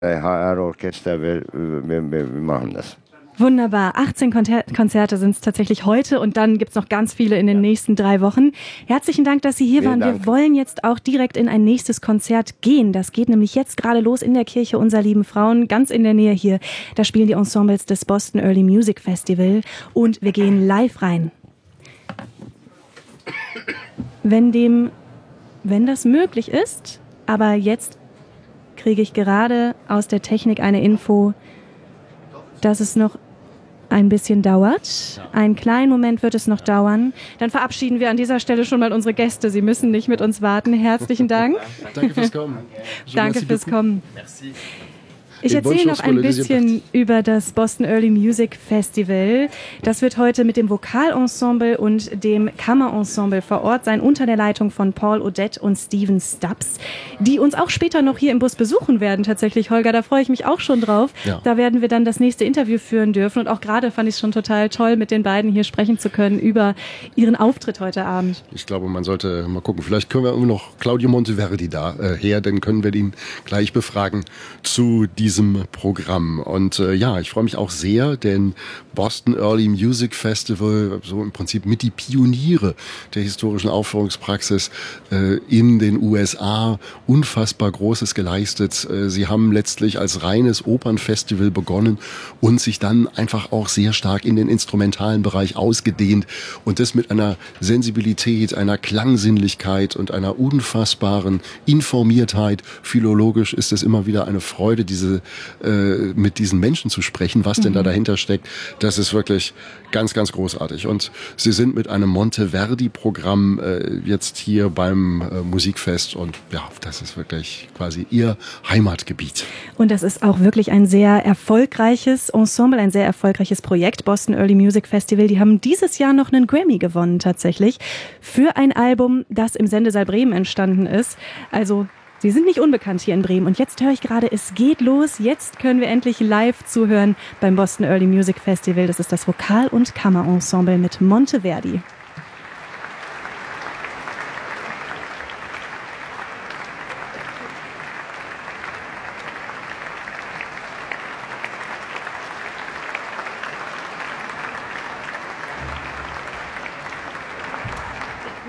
HR-Orchester, wir machen das. Wunderbar. 18 Konzerte sind es tatsächlich heute und dann gibt es noch ganz viele in den nächsten 3 Wochen. Herzlichen Dank, dass Sie hier waren. Wir wollen jetzt auch direkt in ein nächstes Konzert gehen. Das geht nämlich jetzt gerade los in der Kirche Unser Lieben Frauen, ganz in der Nähe hier. Da spielen die Ensembles des Boston Early Music Festival und wir gehen live rein. Wenn das möglich ist, aber jetzt kriege ich gerade aus der Technik eine Info, dass es noch ein bisschen dauert. Einen kleinen Moment wird es noch dauern. Dann verabschieden wir an dieser Stelle schon mal unsere Gäste. Sie müssen nicht mit uns warten. Herzlichen Dank. Danke fürs Kommen. Danke fürs Kommen. Ich erzähle noch ein bisschen über das Boston Early Music Festival. Das wird heute mit dem Vokalensemble und dem Kammerensemble vor Ort sein, unter der Leitung von Paul Odette und Steven Stubbs, die uns auch später noch hier im Bus besuchen werden tatsächlich, Holger. Da freue ich mich auch schon drauf. Ja. Da werden wir dann das nächste Interview führen dürfen. Und auch gerade fand ich es schon total toll, mit den beiden hier sprechen zu können über ihren Auftritt heute Abend. Ich glaube, man sollte mal gucken. Vielleicht können wir immer noch Claudio Monteverdi her, dann können wir ihn gleich befragen zu diesem Programm. Und ja, ich freue mich auch sehr, denn Boston Early Music Festival, so im Prinzip mit die Pioniere der historischen Aufführungspraxis in den USA, unfassbar Großes geleistet. Sie haben letztlich als reines Opernfestival begonnen und sich dann einfach auch sehr stark in den instrumentalen Bereich ausgedehnt und das mit einer Sensibilität, einer Klangsinnlichkeit und einer unfassbaren Informiertheit. Philologisch ist es immer wieder eine Freude, mit diesen Menschen zu sprechen, was denn da dahinter steckt. Das ist wirklich ganz, ganz großartig. Und sie sind mit einem Monteverdi-Programm jetzt hier beim Musikfest und ja, das ist wirklich quasi ihr Heimatgebiet. Und das ist auch wirklich ein sehr erfolgreiches Ensemble, ein sehr erfolgreiches Projekt, Boston Early Music Festival. Die haben dieses Jahr noch einen Grammy gewonnen tatsächlich für ein Album, das im Sendesaal Bremen entstanden ist. Also Sie sind nicht unbekannt hier in Bremen. Und jetzt höre ich gerade, es geht los. Jetzt können wir endlich live zuhören beim Boston Early Music Festival. Das ist das Vokal- und Kammerensemble mit Monteverdi.